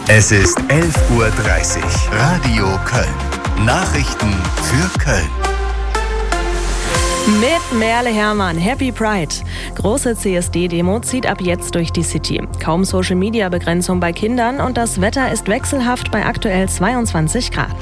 Es ist 11:30 Uhr. Radio Köln. Nachrichten für Köln. Mit Merle Hermann. Happy Pride. Große CSD-Demo zieht ab jetzt durch die City. Kaum Social-Media-Begrenzung bei Kindern und das Wetter ist wechselhaft bei aktuell 22 Grad.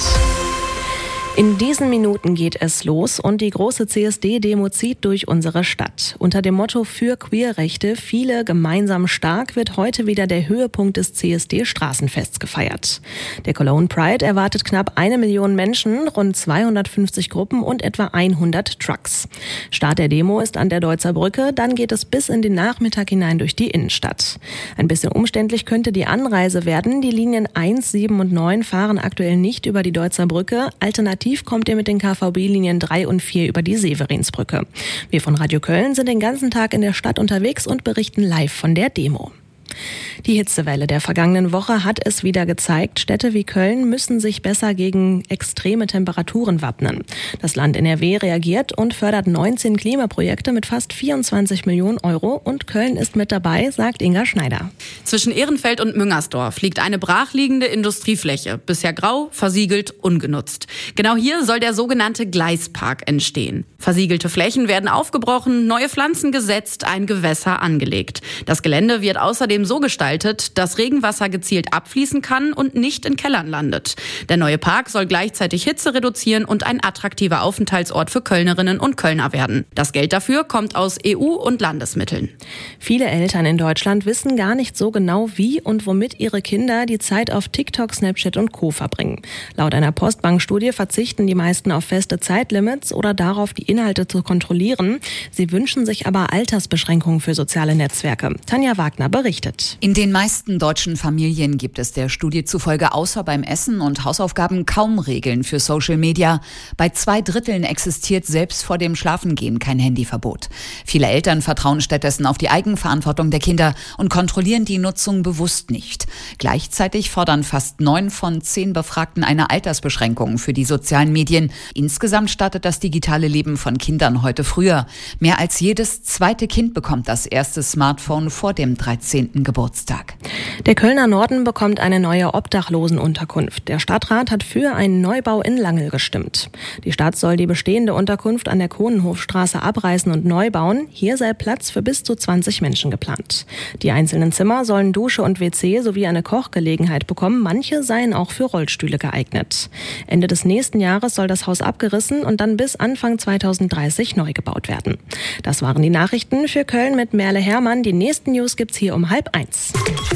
In diesen Minuten geht es los und die große CSD-Demo zieht durch unsere Stadt. Unter dem Motto für Queerrechte, viele gemeinsam stark, wird heute wieder der Höhepunkt des CSD-Straßenfests gefeiert. Der Cologne Pride erwartet knapp 1 Million Menschen, rund 250 Gruppen und etwa 100 Trucks. Start der Demo ist an der Deutzer Brücke, dann geht es bis in den Nachmittag hinein durch die Innenstadt. Ein bisschen umständlich könnte die Anreise werden. Die Linien 1, 7 und 9 fahren aktuell nicht über die Deutzer Brücke. Alternativ kommt ihr mit den KVB-Linien 3 und 4 über die Severinsbrücke. Wir von Radio Köln sind den ganzen Tag in der Stadt unterwegs und berichten live von der Demo. Die Hitzewelle der vergangenen Woche hat es wieder gezeigt, Städte wie Köln müssen sich besser gegen extreme Temperaturen wappnen. Das Land NRW reagiert und fördert 19 Klimaprojekte mit fast 24 Millionen Euro und Köln ist mit dabei, sagt Inga Schneider. Zwischen Ehrenfeld und Müngersdorf liegt eine brachliegende Industriefläche, bisher grau, versiegelt, ungenutzt. Genau hier soll der sogenannte Gleispark entstehen. Versiegelte Flächen werden aufgebrochen, neue Pflanzen gesetzt, ein Gewässer angelegt. Das Gelände wird außerdem so gestaltet, dass Regenwasser gezielt abfließen kann und nicht in Kellern landet. Der neue Park soll gleichzeitig Hitze reduzieren und ein attraktiver Aufenthaltsort für Kölnerinnen und Kölner werden. Das Geld dafür kommt aus EU- und Landesmitteln. Viele Eltern in Deutschland wissen gar nicht so genau, wie und womit ihre Kinder die Zeit auf TikTok, Snapchat und Co. verbringen. Laut einer Postbank-Studie verzichten die meisten auf feste Zeitlimits oder darauf, die Inhalte zu kontrollieren. Sie wünschen sich aber Altersbeschränkungen für soziale Netzwerke. Tanja Wagner berichtet. In den meisten deutschen Familien gibt es der Studie zufolge außer beim Essen und Hausaufgaben kaum Regeln für Social Media. Bei 2/3 existiert selbst vor dem Schlafengehen kein Handyverbot. Viele Eltern vertrauen stattdessen auf die Eigenverantwortung der Kinder und kontrollieren die Nutzung bewusst nicht. Gleichzeitig fordern fast 9 von 10 Befragten eine Altersbeschränkung für die sozialen Medien. Insgesamt startet das digitale Leben von Kindern heute früher. Mehr als jedes zweite Kind bekommt das erste Smartphone vor dem 13. Geburtstag. Der Kölner Norden bekommt eine neue Obdachlosenunterkunft. Der Stadtrat hat für einen Neubau in Langel gestimmt. Die Stadt soll die bestehende Unterkunft an der Kohnenhofstraße abreißen und neu bauen. Hier sei Platz für bis zu 20 Menschen geplant. Die einzelnen Zimmer sollen Dusche und WC sowie eine Kochgelegenheit bekommen. Manche seien auch für Rollstühle geeignet. Ende des nächsten Jahres soll das Haus abgerissen und dann bis Anfang 2030 neu gebaut werden. Das waren die Nachrichten für Köln mit Merle Hermann. Die nächsten News gibt's hier um 12:30.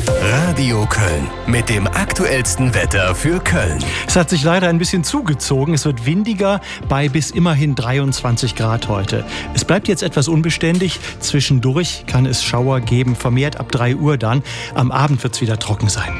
Radio Köln mit dem aktuellsten Wetter für Köln. Es hat sich leider ein bisschen zugezogen. Es wird windiger bei bis immerhin 23 Grad heute. Es bleibt jetzt etwas unbeständig. Zwischendurch kann es Schauer geben, vermehrt ab 3 Uhr dann. Am Abend wird es wieder trocken sein.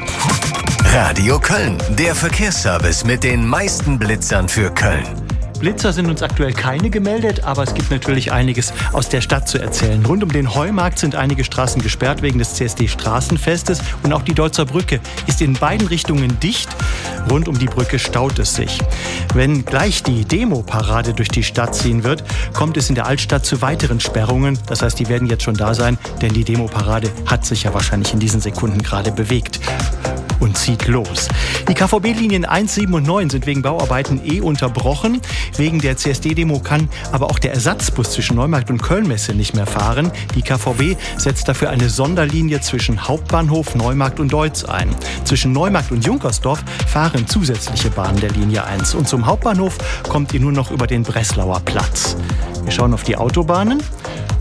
Radio Köln, der Verkehrsservice mit den meisten Blitzern für Köln. Blitzer sind uns aktuell keine gemeldet, aber es gibt natürlich einiges aus der Stadt zu erzählen. Rund um den Heumarkt sind einige Straßen gesperrt wegen des CSD-Straßenfestes und auch die Deutzer Brücke ist in beiden Richtungen dicht. Rund um die Brücke staut es sich. Wenn gleich die Demo-Parade durch die Stadt ziehen wird, kommt es in der Altstadt zu weiteren Sperrungen. Das heißt, die werden jetzt schon da sein, denn die Demo-Parade hat sich ja wahrscheinlich in diesen Sekunden gerade bewegt und zieht los. Die KVB-Linien 1, 7 und 9 sind wegen Bauarbeiten unterbrochen. Wegen der CSD-Demo kann aber auch der Ersatzbus zwischen Neumarkt und Kölnmesse nicht mehr fahren. Die KVB setzt dafür eine Sonderlinie zwischen Hauptbahnhof, Neumarkt und Deutz ein. Zwischen Neumarkt und Junkersdorf fahren zusätzliche Bahnen der Linie 1. Und zum Hauptbahnhof kommt ihr nur noch über den Breslauer Platz. Wir schauen auf die Autobahnen.